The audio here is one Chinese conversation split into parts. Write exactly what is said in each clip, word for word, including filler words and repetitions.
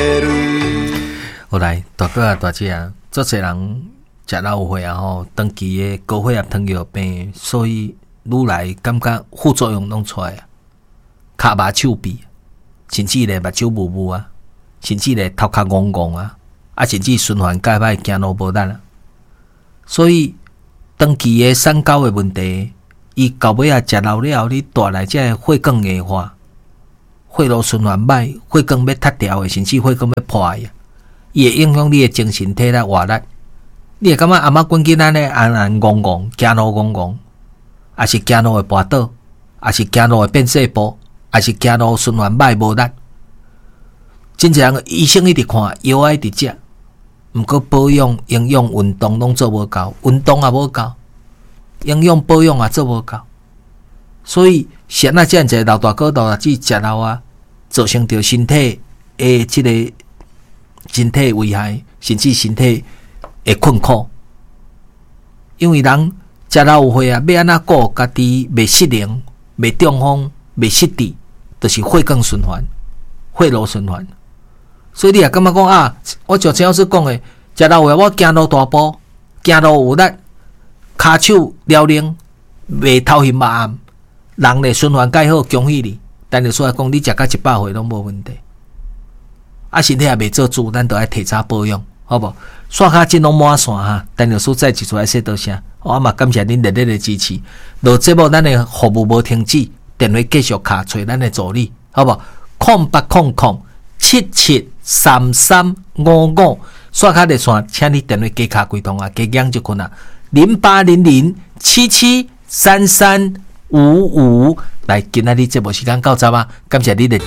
后来大哥啊大姐啊，做侪人食老血啊吼，长期的高血压糖尿病，所以愈来感觉副作用拢出来啊，骹麻手臂，甚至咧目睭雾雾啊，甚至咧头壳戆戆啊，啊甚至循环介歹，行路无力啊。所以长期的三高的问题，伊到尾啊食老了，你带来这血管硬化，血路循环歹，血管要塌掉的，甚至血管要破的，伊会影响你的精神体力活力。你会感觉阿嬷滚囡仔咧安安戆戆，行路戆戆，还是行路会跋倒，还是行路会变细步，还是行路循环歹无力。真侪人医生一直看，药啊一直食，毋过保养、营养、运动拢做无够，运动也无够，营养保养也做无够。所以现在这样侪老大哥、老大姐食老啊，造成着身体的即个身体危害，甚至身体会困苦，因为人食老有血啊，要安怎顾家己袂失灵、袂中风、袂失智，就是血管循环、血路循环。所以你也感觉讲啊，我像陈老师讲的，食老血我行路大步，行路有力，骹手撩灵，袂头晕目暗，人咧循环介好，恭喜你。但是说来讲，你食到一百岁拢无问题，啊身体也袂做主，咱都爱提早保养，好不好？刷卡金拢满线哈，陈老师再一次来说多谢，我嘛感谢恁热烈的支持。落节目咱的服务无停止，电话继续卡找咱的助理，好不好？空八空空七七三三五五，刷卡热线，请你电话加卡几通啊，加养就困啊，零八零零七七三三五五。来，今仔日节目时间到这吧，感谢你的。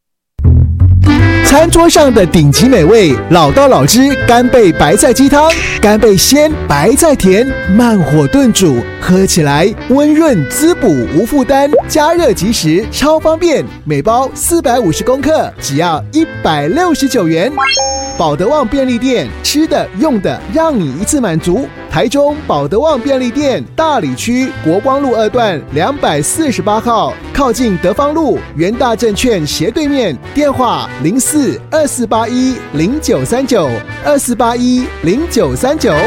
餐桌上的顶级美味，老道老汁干贝白菜鸡汤，干贝鲜，白菜甜，慢火炖煮，喝起来温润滋补无负担，加热即食，超方便。每包四百五十公克，只要一百六十九元。保德旺便利店，吃的用的让你一次满足。台中保德旺便利店大里区国光路二段两百四十八号，靠近德芳路元大证券斜对面，电话零四二四八一零九三九二四八一零九三九。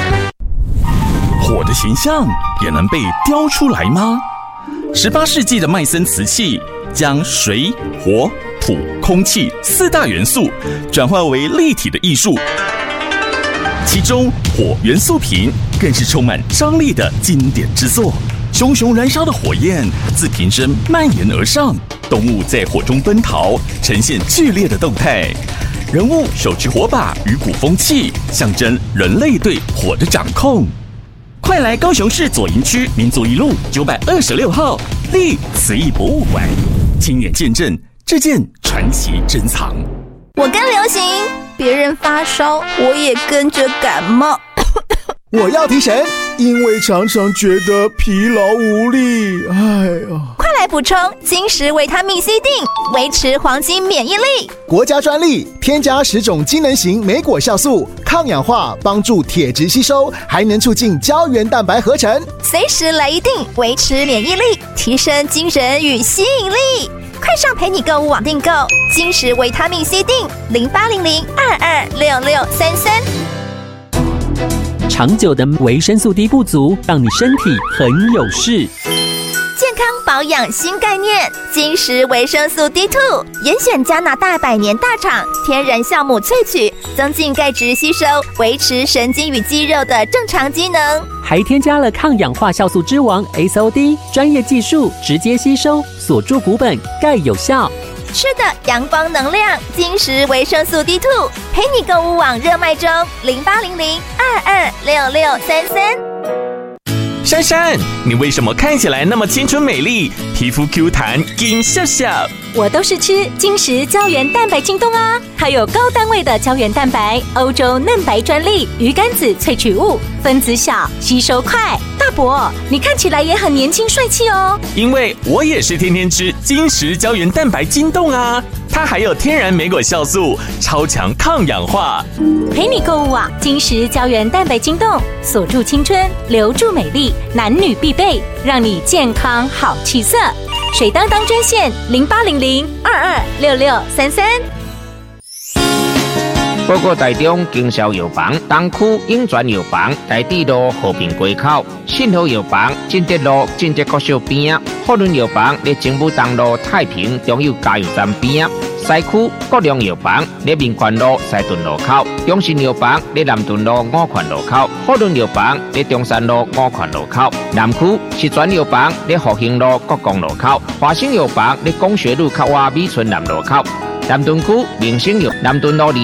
火的形象也能被雕出来吗？十八世纪的麦森瓷器将水、火、土、空气四大元素转化为立体的艺术，其中火元素瓶更是充满张力的经典之作。熊熊燃烧的火焰自瓶身蔓延而上，动物在火中奔逃，呈现剧烈的动态。人物手持火把与鼓风器，象征人类对火的掌控。快来高雄市左营区民族一路九百二十六号立瓷艺博物馆，亲眼见证这件传奇珍藏。 我跟流行，别人发烧，我也跟着感冒。 我要提神，因为常常觉得疲劳无力。哎呀， 快来补充金石维他命 C 锭，维持黄金免疫力。 国家专利，添加十种机能型莓果酵素，抗氧化，帮助铁质吸收，还能促进胶原蛋白合成。 随时来一锭，维持免疫力，提升精神与吸引力。快上陪你购物网订购金石维他命 C 锭，零八零零二二六六三三。 长久的维生素 D 不足，让你身体很有事。 健康保养新概念，金石维生素 D 二 严选加拿大百年大厂天然酵母萃取，增进钙质吸收，维持神经与肌肉的正常机能， 还添加了抗氧化酵素之王 S O D， 专业技术直接吸收，锁住骨本，钙有效。 吃的阳光能量，金石维生素 D 二 陪你购物网热卖中，零八零零二二六六三三。 珊珊，你为什么看起来那么青春美丽，皮肤 Q 弹，金笑笑？ 我都是吃金石胶原蛋白进冻啊，它有高单位的胶原蛋白，欧洲嫩白专利鱼肝子萃取物，分子小，吸收快。大伯，你看起来也很年轻帅气哦。 因为我也是天天吃金石胶原蛋白进冻啊，它还有天然莓果酵素，超强抗氧化。 陪你购物网，金石胶原蛋白进冻，锁住青春，留住美丽，男女必备，让你健康好气色。水当当专线零八零零二二六六三三。 报告台中经销药房东区永泉药房台地路和平街口，信和药房进德路进德国小边，福伦药房在政府东路太平中油加油站边。西区国良药房在民权路西屯路口，中信药房在南屯路五权路口，福伦药房在中山路五权路口，南区石泉药房在复兴路国光路口，华兴药房在工学路靠外美村南路口，南屯区明星药南屯路